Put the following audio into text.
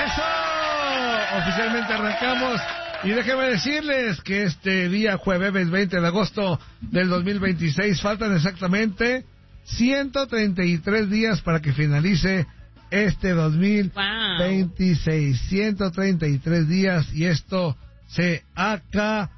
¡Eso! Oficialmente arrancamos. Y déjenme decirles que este día jueves 20 de agosto del 2026 faltan exactamente 133 días para que finalice este 2026. Wow. 133 días y esto se acabó.